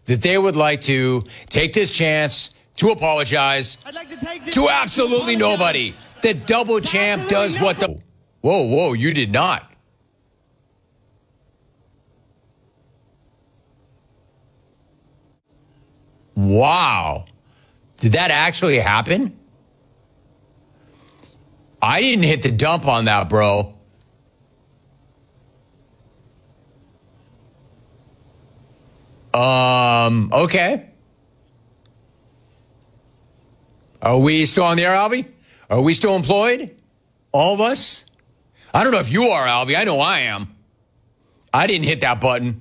that they would like to take this chance to apologize to absolutely nobody. The double champ does what the... Whoa, you did not. Wow. Did that actually happen? I didn't hit the dump on that, bro. Okay. Are we still on the air, Albie? Are we still employed? All of us? I don't know if you are, Albie. I know I am. I didn't hit that button.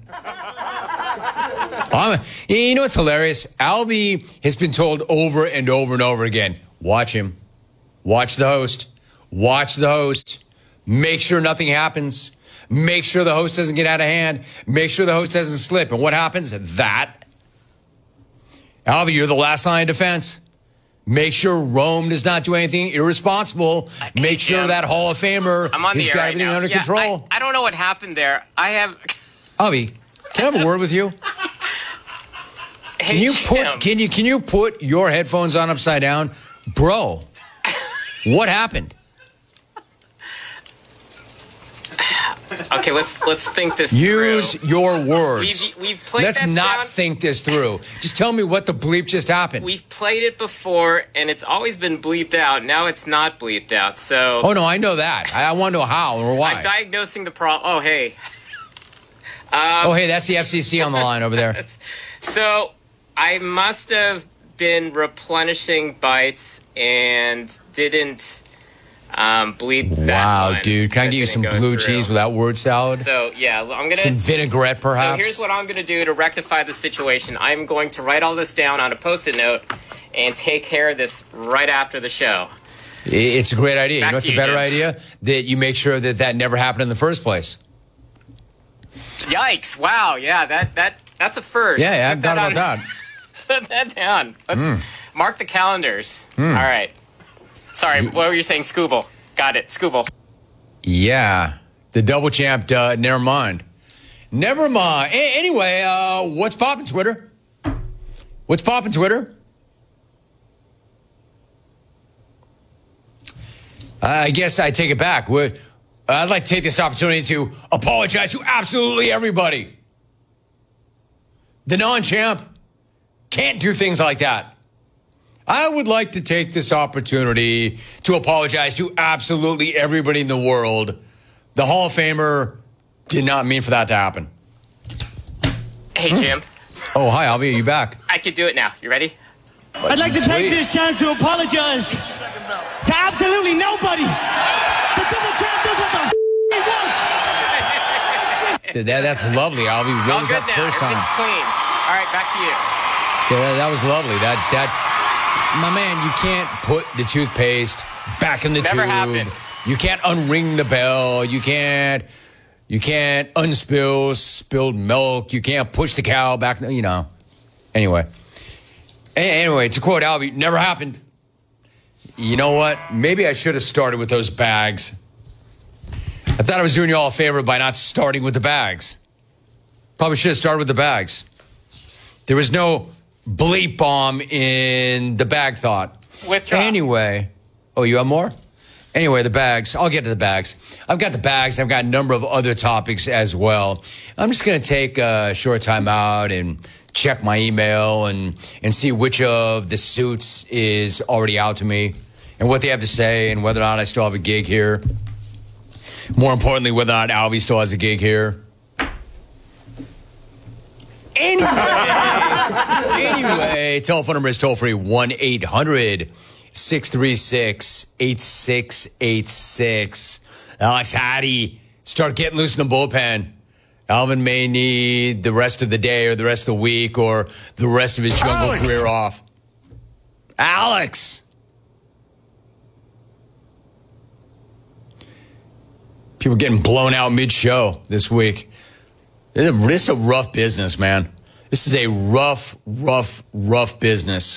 You know what's hilarious? Albie has been told over and over and over again, watch him. Watch the host. Watch the host. Make sure nothing happens. Make sure the host doesn't get out of hand. Make sure the host doesn't slip. And what happens? That. Albie, you're the last line of defense. Make sure Rome does not do anything irresponsible. Make sure that Hall of Famer has got everything under control. I don't know what happened there. Albie, can I have a word with you? Can you put your headphones on upside down? Bro, what happened? Okay, let's think this Use through. your words. We've played Let's that not sound. think this through. Just tell me what the bleep just happened. We've played it before, and it's always been bleeped out. Now it's not bleeped out. So. Oh no, I know that. I want to know how or why. I'm diagnosing the problem. Oh hey. Hey, that's the FCC on the line over there. So I must have been replenishing bytes and didn't bleep that Wow, one. dude. Can I give you some blue cheese without word salad? So, yeah, I'm going to... Some vinaigrette, perhaps? So here's what I'm going to do to rectify the situation. I'm going to write all this down on a Post-it note and take care of this right after the show. It's a great idea. Back you know what's to a better Jim. idea? That you make sure that never happened in the first place. Yikes. Wow. Yeah, that's a first. Yeah, I've thought about that. Put that down. Let's mark the calendars. All right. Sorry, what were you saying? Scooble. Got it. Scooble. Yeah. The double champ, never mind. Never mind. Anyway, what's poppin', Twitter? What's poppin', Twitter? I guess I take it back. I'd like to take this opportunity to apologize to absolutely everybody. The non-champ can't do things like that. I would like to take this opportunity to apologize to absolutely everybody in the world. The Hall of Famer did not mean for that to happen. Hey, Jim. Oh, hi, Albie. Are you back? I could do it now. You ready? I'd like to take this chance to apologize to absolutely nobody. The double champ does what the he wants. That's lovely, Albie. All Rose good up now. first time. Everything's clean. All right, back to you. Yeah, that was lovely. My man, you can't put the toothpaste back in the tube. Never happened. You can't unring the bell. You can't unspill spilled milk. You can't push the cow back. Anyway, to quote Albie, never happened. You know what? Maybe I should have started with those bags. I thought I was doing you all a favor by not starting with the bags. Probably should have started with the bags. There was no bleep bomb in the bag thought. Withdraw. Anyway. Oh, you have more? Anyway, the bags. I'll get to the bags. I've got the bags. I've got a number of other topics as well. I'm just going to take a short time out and check my email and see which of the suits is already out to me and what they have to say and whether or not I still have a gig here. More importantly, whether or not Albie still has a gig here. Anyway, telephone number is toll free 1-800-636-8686. Alex Hattie, start getting loose in the bullpen. Alvin may need the rest of the day or the rest of the week or the rest of his jungle career off. Alex! People getting blown out mid-show this week. This is a rough business, man. This is a rough business.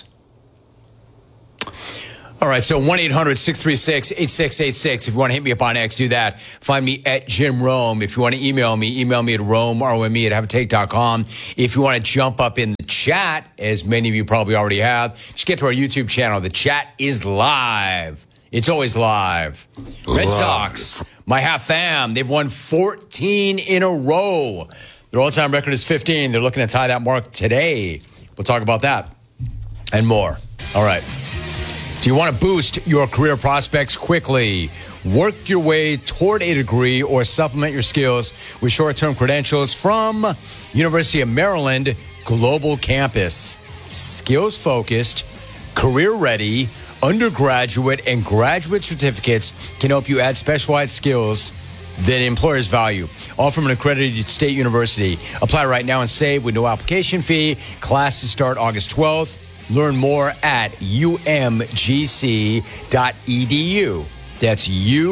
All right, so 1-800-636-8686. If you want to hit me up on X, do that. Find me at Jim Rome. If you want to email me at Rome, R-O-M-E, at haveatake.com. If you want to jump up in the chat, chat, as many of you probably already have, just get to our YouTube channel. The chat is live. It's always live. Red Sox, my half fam, they've won 14 in a row. Their all-time record is 15. They're looking to tie that mark today. We'll talk about that and more. All right. Do you want to boost your career prospects quickly? Work your way toward a degree or supplement your skills with short-term credentials from University of Maryland Global Campus. Skills-focused, career-ready, undergraduate and graduate certificates can help you add specialized skills that employers value. All from an accredited state university. Apply right now and save with no application fee. Classes start August 12th. Learn more at umgc.edu. That's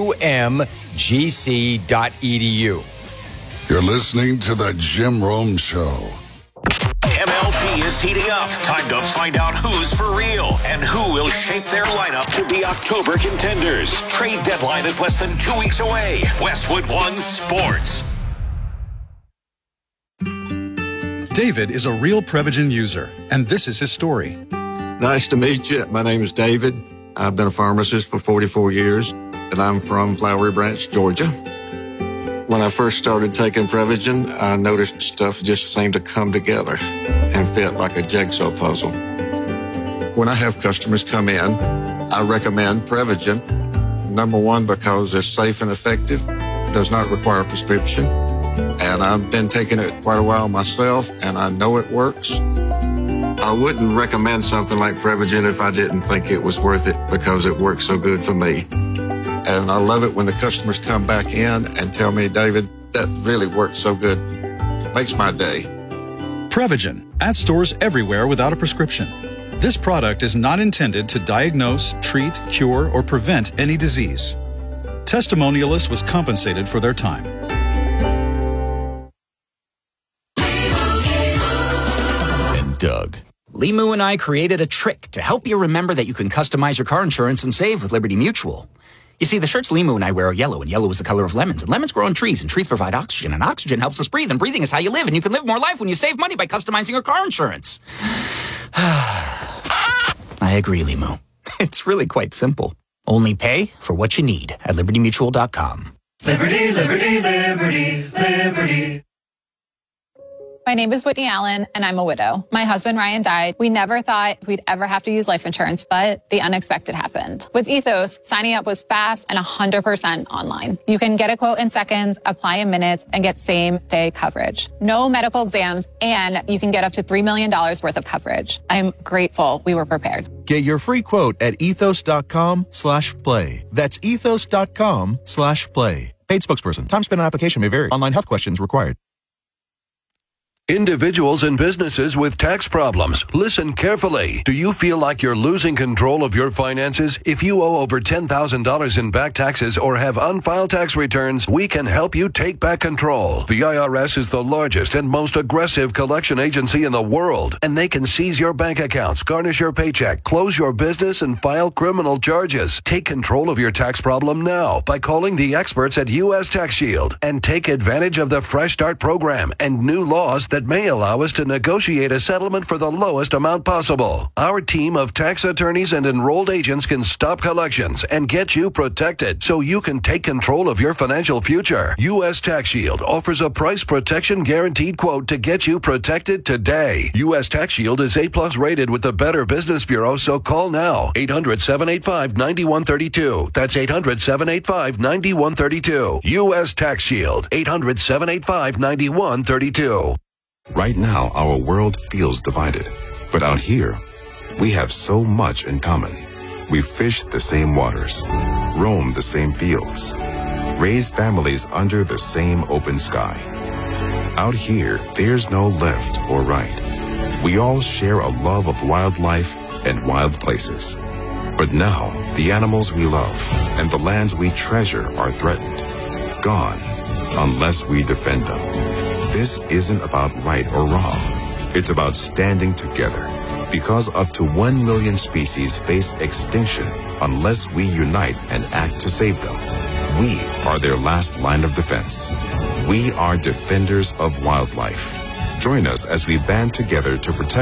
umgc.edu. You're listening to The Jim Rome Show. MLB is heating up. Time to find out who's for real and who will shape their lineup to be October contenders. Trade deadline is less than 2 weeks away. Westwood One Sports. David is a real Prevagen user, and this is his story. Nice to meet you. My name is David. I've been a pharmacist for 44 years, and I'm from Flowery Branch, Georgia. When I first started taking Prevagen, I noticed stuff just seemed to come together and fit like a jigsaw puzzle. When I have customers come in, I recommend Prevagen. Number one, because it's safe and effective, does not require a prescription. And I've been taking it quite a while myself, and I know it works. I wouldn't recommend something like Prevagen if I didn't think it was worth it because it works so good for me. And I love it when the customers come back in and tell me, David, that really worked so good. Makes my day. Prevagen, at stores everywhere without a prescription. This product is not intended to diagnose, treat, cure, or prevent any disease. Testimonialist was compensated for their time. Doug. Limu and I created a trick to help you remember that you can customize your car insurance and save with Liberty Mutual. You see, the shirts Limu and I wear are yellow, and yellow is the color of lemons, and lemons grow on trees, and trees provide oxygen, and oxygen helps us breathe, and breathing is how you live, and you can live more life when you save money by customizing your car insurance. I agree, Limu. It's really quite simple. Only pay for what you need at libertymutual.com. Liberty, liberty, liberty, liberty. My name is Whitney Allen, and I'm a widow. My husband, Ryan, died. We never thought we'd ever have to use life insurance, but the unexpected happened. With Ethos, signing up was fast and 100% online. You can get a quote in seconds, apply in minutes, and get same-day coverage. No medical exams, and you can get up to $3 million worth of coverage. I'm grateful we were prepared. Get your free quote at ethos.com/play. That's ethos.com/play. Paid spokesperson. Time spent on application may vary. Online health questions required. Individuals and businesses with tax problems, listen carefully. Do you feel like you're losing control of your finances? If you owe over $10,000 in back taxes or have unfiled tax returns, we can help you take back control. The IRS is the largest and most aggressive collection agency in the world, and they can seize your bank accounts, garnish your paycheck, close your business, and file criminal charges. Take control of your tax problem now by calling the experts at U.S. Tax Shield and take advantage of the Fresh Start program and new laws that may allow us to negotiate a settlement for the lowest amount possible. Our team of tax attorneys and enrolled agents can stop collections and get you protected so you can take control of your financial future. U.S. Tax Shield offers a price protection guaranteed quote to get you protected today. U.S. Tax Shield is A+ rated with the Better Business Bureau, so call now. 800-785-9132. That's 800-785-9132. U.S. Tax Shield. 800-785-9132. Right now, our world feels divided. But out here, we have so much in common. We fish the same waters, roam the same fields, raise families under the same open sky. Out here, there's no left or right. We all share a love of wildlife and wild places. But now, the animals we love and the lands we treasure are threatened, gone, unless we defend them. This isn't about right or wrong. It's about standing together, because up to 1 million species face extinction unless we unite and act to save them. We are their last line of defense. We are defenders of wildlife. Join us as we band together to protect